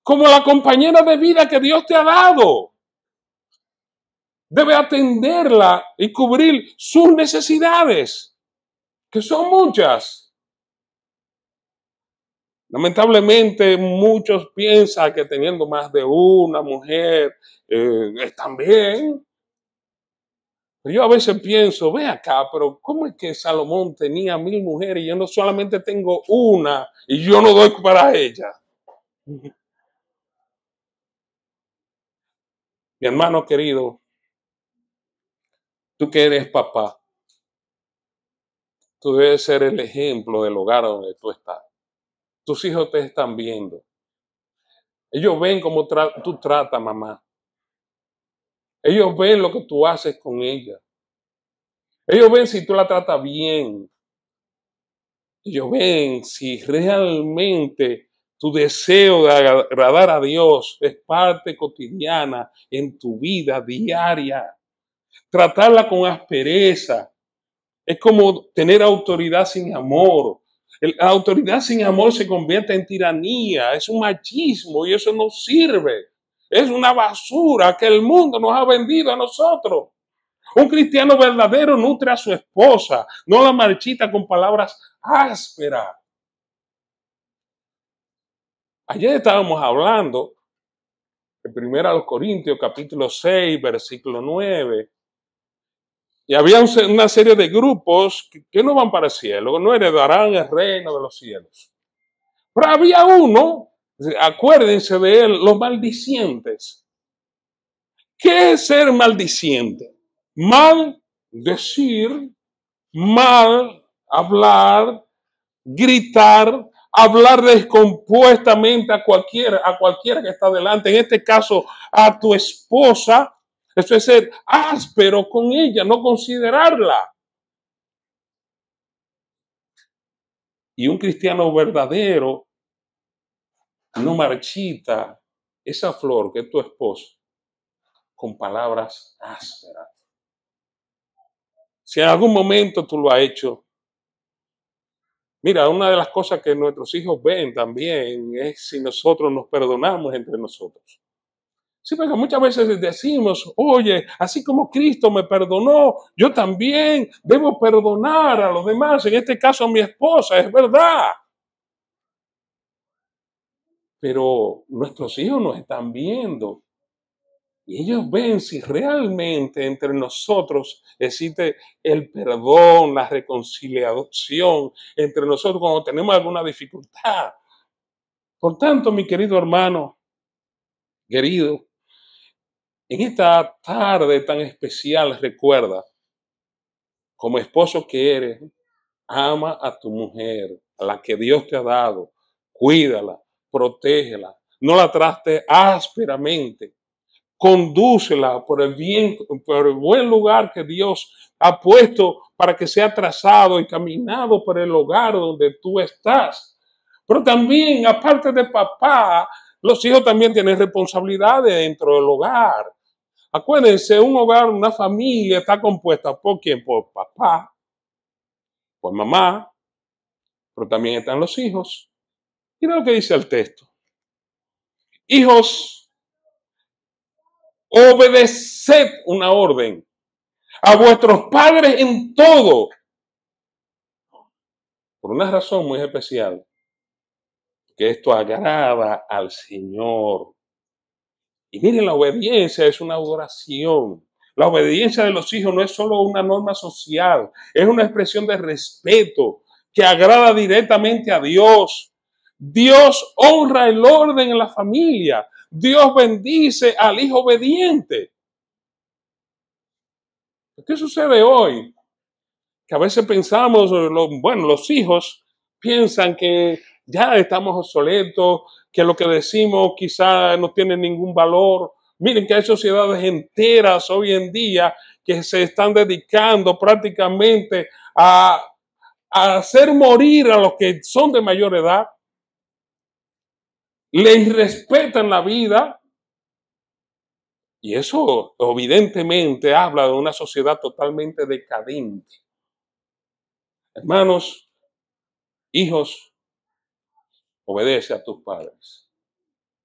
como la compañera de vida que Dios te ha dado. Debe atenderla y cubrir sus necesidades, que son muchas. Lamentablemente, muchos piensan que teniendo más de una mujer están bien. Yo a veces pienso, ve acá, pero ¿cómo es que Salomón tenía 1000 mujeres y yo no solamente tengo una y yo no doy para ella? Mi hermano querido, tú que eres papá, tú debes ser el ejemplo del hogar donde tú estás. Tus hijos te están viendo. Ellos ven cómo tú tratas, mamá. Ellos ven lo que tú haces con ella. Ellos ven si tú la tratas bien. Ellos ven si realmente tu deseo de agradar a Dios es parte cotidiana en tu vida diaria. Tratarla con aspereza es como tener autoridad sin amor. La autoridad sin amor se convierte en tiranía, es un machismo y eso no sirve. Es una basura que el mundo nos ha vendido a nosotros. Un cristiano verdadero nutre a su esposa, no la marchita con palabras ásperas. Ayer estábamos hablando de 1 Corintios capítulo 6, versículo 9. Y había una serie de grupos que no van para el cielo, que no heredarán el reino de los cielos. Pero había uno, acuérdense de él, los maldicientes. ¿Qué es ser maldiciente? Mal decir, mal hablar, gritar, hablar descompuestamente a cualquiera que está delante. En este caso, a tu esposa. Eso es ser áspero con ella, no considerarla. Y un cristiano verdadero no marchita esa flor que es tu esposo con palabras ásperas. Si en algún momento tú lo has hecho, mira, una de las cosas que nuestros hijos ven también es si nosotros nos perdonamos entre nosotros. Sí, porque muchas veces decimos, oye, así como Cristo me perdonó, yo también debo perdonar a los demás, en este caso a mi esposa, es verdad. Pero nuestros hijos nos están viendo y ellos ven si realmente entre nosotros existe el perdón, la reconciliación entre nosotros cuando tenemos alguna dificultad. Por tanto, mi querido hermano, querido, en esta tarde tan especial, recuerda, como esposo que eres, ama a tu mujer, a la que Dios te ha dado, cuídala, protégela, no la trates ásperamente, condúcela por el bien, por el buen lugar que Dios ha puesto para que sea trazado y caminado por el hogar donde tú estás. Pero también, aparte de papá, los hijos también tienen responsabilidades dentro del hogar. Acuérdense, un hogar, una familia está compuesta por quién, por papá, por mamá, pero también están los hijos. Mira lo que dice el texto. Hijos, obedeced una orden a vuestros padres en todo, por una razón muy especial, que esto agrada al Señor. Y miren, la obediencia es una adoración. La obediencia de los hijos no es solo una norma social, es una expresión de respeto que agrada directamente a Dios. Dios honra el orden en la familia. Dios bendice al hijo obediente. ¿Qué sucede hoy? Que a veces pensamos, los hijos piensan que ya estamos obsoletos, que lo que decimos quizá no tiene ningún valor. Miren que hay sociedades enteras hoy en día que se están dedicando prácticamente a hacer morir a los que son de mayor edad. Les respetan la vida. Y eso evidentemente habla de una sociedad totalmente decadente. Hermanos, hijos, obedece a tus padres.